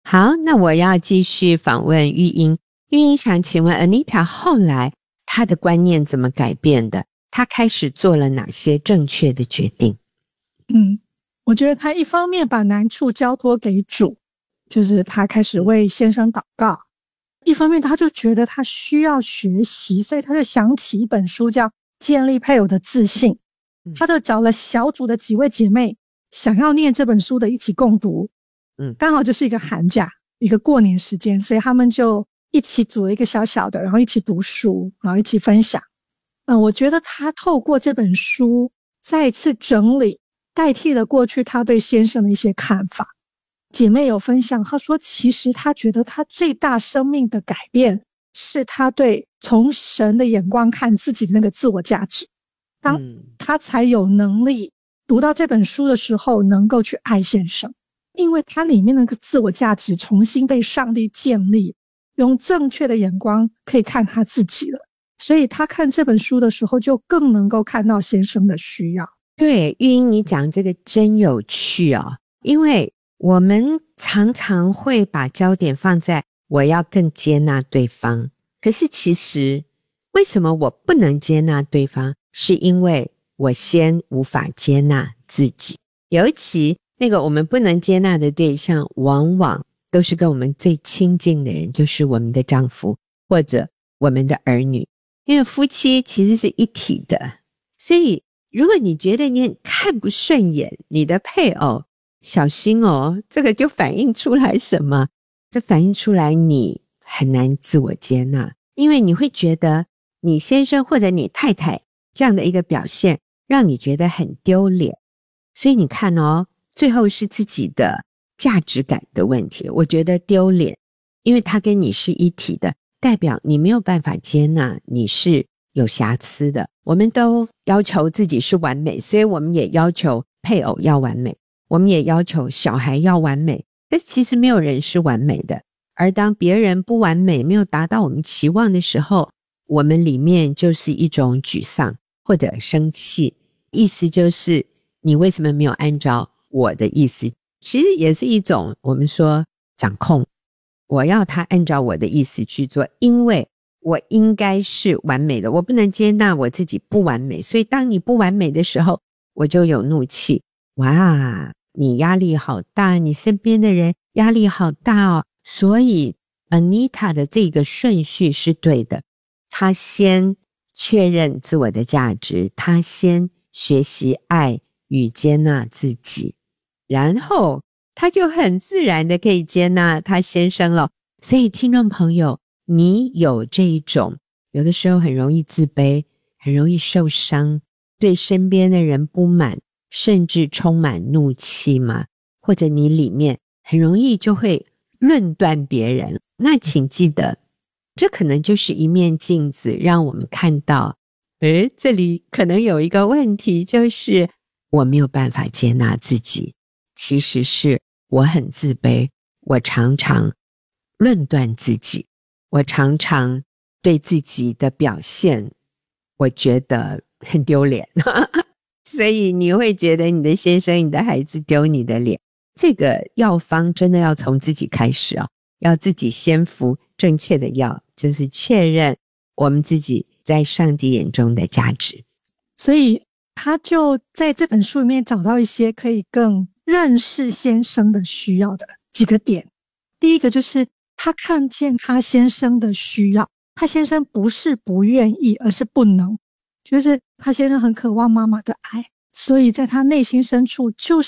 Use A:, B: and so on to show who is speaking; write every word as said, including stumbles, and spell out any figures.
A: 好，那我要继续访问玉英。玉英想请问 Anita 后来她的观念怎么改变的？她开始做了哪些正确的决定？
B: 嗯，我觉得她一方面把难处交托给主，就是她开始为先生祷告，一方面她就觉得她需要学习，所以她就想起一本书叫《建立配偶的自信》，她就找了小组的几位姐妹想要念这本书的一起共读。嗯，刚好就是一个寒假，一个过年时间，所以他们就一起组了一个小小的，然后一起读书，然后一起分享。嗯、呃，我觉得他透过这本书再一次整理，代替了过去他对先生的一些看法。姐妹有分享，她说其实她觉得她最大生命的改变是她对从神的眼光看自己的那个自我价值，当她才有能力读到这本书的时候能够去爱先生，因为它里面那个自我价值重新被上帝建立，用正确的眼光可以看他自己了，所以他看这本书的时候就更能够看到先生的需要。
A: 对，玉英你讲这个真有趣哦，因为我们常常会把焦点放在我要更接纳对方，可是其实为什么我不能接纳对方，是因为我先无法接纳自己。尤其那个我们不能接纳的对象往往都是跟我们最亲近的人，就是我们的丈夫或者我们的儿女，因为夫妻其实是一体的。所以如果你觉得你看不顺眼你的配偶，小心哦，这个就反映出来什么？这反映出来你很难自我接纳，因为你会觉得你先生或者你太太这样的一个表现让你觉得很丢脸。所以你看哦，最后是自己的价值感的问题。我觉得丢脸，因为他跟你是一体的，代表你没有办法接纳你是有瑕疵的。我们都要求自己是完美，所以我们也要求配偶要完美，我们也要求小孩要完美，但是其实没有人是完美的。而当别人不完美，没有达到我们期望的时候，我们里面就是一种沮丧或者生气，意思就是你为什么没有按照我的意思，其实也是一种我们说掌控，我要他按照我的意思去做，因为我应该是完美的，我不能接纳我自己不完美，所以当你不完美的时候我就有怒气。哇，你压力好大，你身边的人压力好大哦。所以 Anita 的这个顺序是对的，她先确认自我的价值，她先学习爱与接纳自己，然后他就很自然的可以接纳他先生了。所以听众朋友，你有这一种有的时候很容易自卑，很容易受伤，对身边的人不满，甚至充满怒气吗？或者你里面很容易就会论断别人，那请记得这可能就是一面镜子，让我们看到诶，这里可能有一个问题，就是我没有办法接纳自己，其实是我很自卑，我常常论断自己，我常常对自己的表现我觉得很丢脸所以你会觉得你的先生你的孩子丢你的脸。这个药方真的要从自己开始哦，要自己先服正确的药，就是确认我们自己在上帝眼中的价值。
B: 所以他就在这本书里面找到一些可以更认识先生的需要的几个点。第一个就是他看见他先生的需要，他先生不是不愿意，而是不能，就是他先生很渴望妈妈的爱，所以在他内心深处就